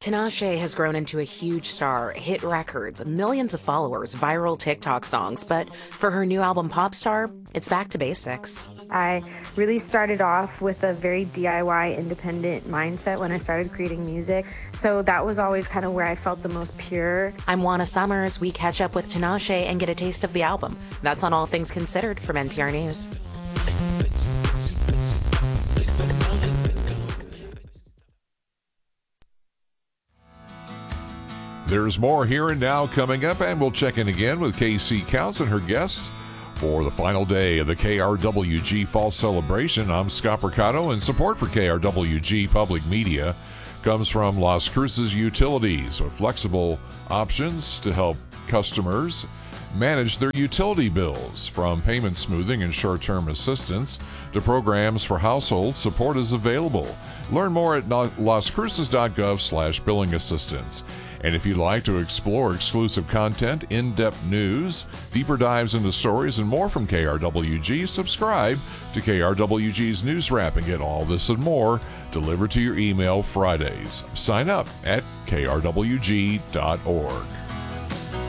Tinashe has grown into a huge star, hit records, millions of followers, viral TikTok songs, but for her new album Popstar, it's back to basics. I really started off with a very DIY independent mindset when I started creating music, so that was always kind of where I felt the most pure. I'm Juana Summers. We catch up with Tinashe and get a taste of the album. That's on All Things Considered from NPR News. There's more Here and Now coming up, and we'll check in again with KC Counts and her guests for the final day of the KRWG Fall Celebration. I'm Scott Mercado, and support for KRWG Public Media comes from Las Cruces Utilities, with flexible options to help customers manage their utility bills. From payment smoothing and short-term assistance to programs for households, support is available. Learn more at lascruces.gov/billing assistance. And if you'd like to explore exclusive content, in-depth news, deeper dives into stories, and more from KRWG, subscribe to KRWG's News Wrap and get all this and more delivered to your email Fridays. Sign up at krwg.org.